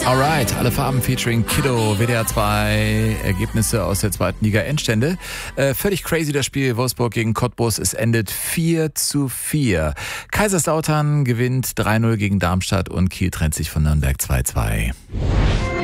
Alright, alle Farben featuring Kiddo, WDR 2, Ergebnisse aus der zweiten Liga, Endstände. Völlig crazy das Spiel Wolfsburg gegen Cottbus, es endet 4:4. Kaiserslautern gewinnt 3:0 gegen Darmstadt und Kiel trennt sich von Nürnberg 2:2.